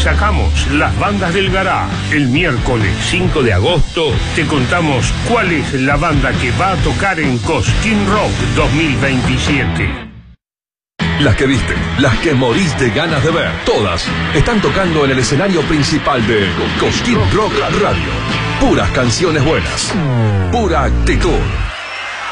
destacamos las bandas del garage. El miércoles 5 de agosto te contamos cuál es la banda que va a tocar en Cosquín Rock 2027. Las que viste, las que morís de ganas de ver, todas están tocando en el escenario principal de Cosquín Rock Radio. Puras canciones buenas, pura actitud.